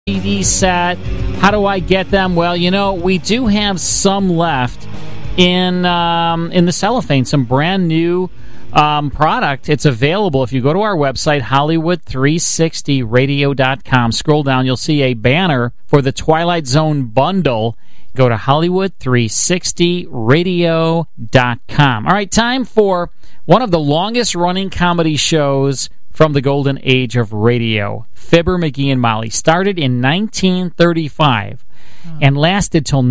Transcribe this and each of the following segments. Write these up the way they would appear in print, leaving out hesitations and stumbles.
DVD set. How do I get them? Well, we do have some left in the cellophane, some brand new product. It's available if you go to our website, Hollywood360radio.com. Scroll down, you'll see a banner for the Twilight Zone bundle. Go to Hollywood360radio.com. All right, time for one of the longest-running comedy shows from the golden age of radio. Fibber, McGee, and Molly started in 1935 and lasted till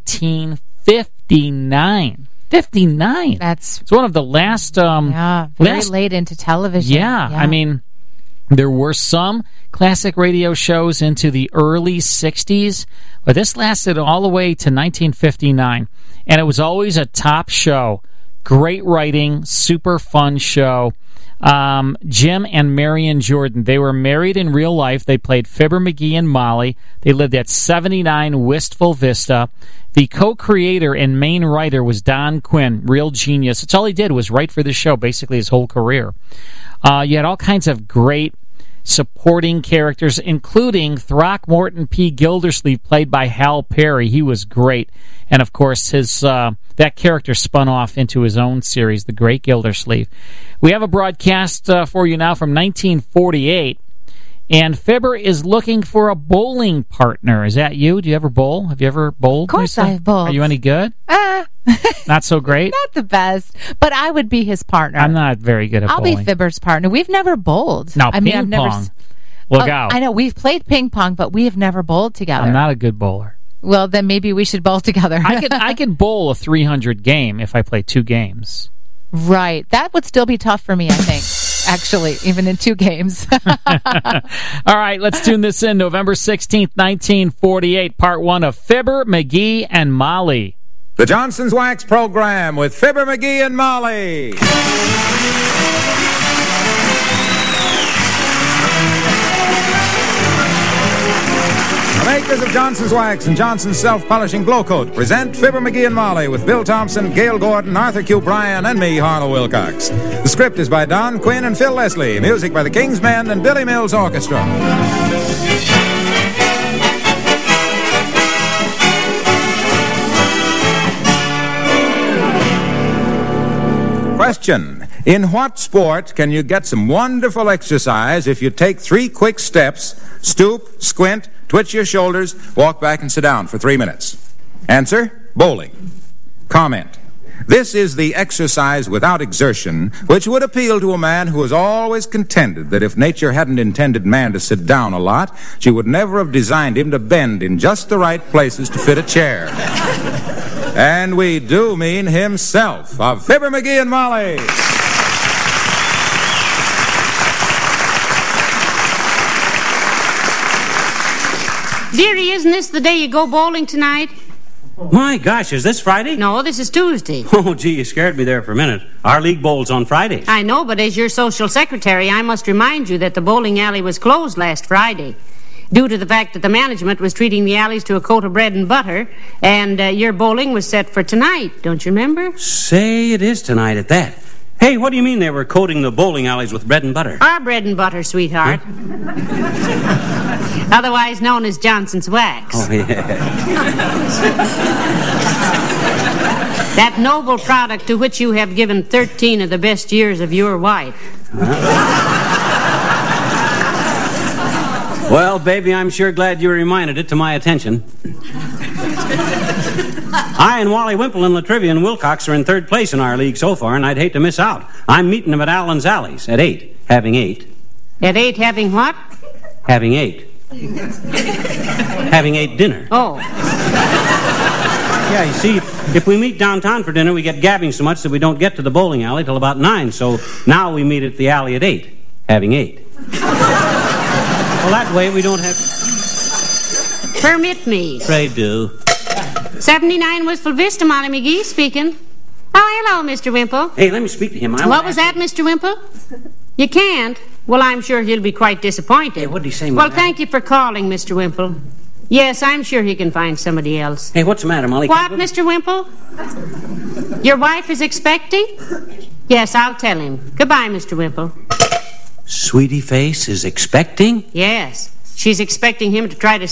1959. 59. It's one of the last... very late into television. Yeah, I mean, there were some classic radio shows into the early 60s, but this lasted all the way to 1959, and it was always a top show. Great writing, super fun show. Jim and Marion Jordan, they were married in real life. They played Fibber, McGee, and Molly. They lived at 79 Wistful Vista. The co-creator and main writer was Don Quinn, real genius. That's all he did was write for the show, basically his whole career. You had all kinds of great supporting characters, including Throckmorton P. Gildersleeve, played by Hal Perry. He was great. And, of course, his that character spun off into his own series, The Great Gildersleeve. We have a broadcast for you now from 1948, and Fibber is looking for a bowling partner. Is that you? Do you ever bowl? Have you ever bowled? Of course I've bowled. Are you any good? Not so great? Not the best, but I would be his partner. I'm not very good at bowling. I'll be Fibber's partner. We've never bowled. Now, ping pong. Look out. I know, we've played ping pong, but we have never bowled together. I'm not a good bowler. Well, then maybe we should bowl together. I could bowl a 300 game if I play 2 games. Right. That would still be tough for me, I think, actually, even in 2 games. All right, let's tune this in. November 16th, 1948, part 1 of Fibber, McGee, and Molly. The Johnson's Wax Program with Fibber, McGee, and Molly. The makers of Johnson's Wax and Johnson's Self-Polishing Glow Coat present Fibber, McGee, and Molly with Bill Thompson, Gail Gordon, Arthur Q. Bryan, and me, Harlow Wilcox. The script is by Don Quinn and Phil Leslie. Music by the King's Men and Billy Mills Orchestra. Question: in what sport can you get some wonderful exercise if you take 3 quick steps, stoop, squint, twitch your shoulders, walk back and sit down for 3 minutes? Answer: bowling. Comment: this is the exercise without exertion which would appeal to a man who has always contended that if nature hadn't intended man to sit down a lot, she would never have designed him to bend in just the right places to fit a chair. And we do mean himself, of Fibber, McGee, and Molly. Dearie, isn't this the day you go bowling tonight? My gosh, is this Friday? No, this is Tuesday. Oh, gee, you scared me there for a minute. Our league bowls on Fridays. I know, but as your social secretary, I must remind you that the bowling alley was closed last Friday due to the fact that the management was treating the alleys to a coat of bread and butter, and your bowling was set for tonight. Don't you remember? Say it is tonight at that. Hey, what do you mean they were coating the bowling alleys with bread and butter? Our bread and butter, sweetheart. Huh? Otherwise known as Johnson's Wax. Oh, yeah. That noble product to which you have given 13 of the best years of your wife. Well, baby, I'm sure glad you reminded it to my attention. I and Wally Wimple and Latrivia and Wilcox are in 3rd place in our league so far, and I'd hate to miss out. I'm meeting them at Allen's Alleys at 8, having 8. At 8 having what? Having 8. Having 8 dinner. Oh. Yeah, you see, if we meet downtown for dinner, we get gabbing so much that we don't get to the bowling alley till about 9, so now we meet at the alley at 8, having 8. Well, that way we don't have... Permit me. Pray do. 79 Wistful Vista, Molly McGee speaking. Oh, hello, Mr. Wimple. Hey, let me speak to him. What was that, Mr. Wimple? You can't? Well, I'm sure he'll be quite disappointed. Hey, what did he say, Well, thank you for calling, Mr. Wimple. Yes, I'm sure he can find somebody else. Hey, what's the matter, Molly? What, Mr. Wimple? Your wife is expecting? Yes, I'll tell him. Goodbye, Mr. Wimple. Sweetie Face is expecting? Yes. She's expecting him to try to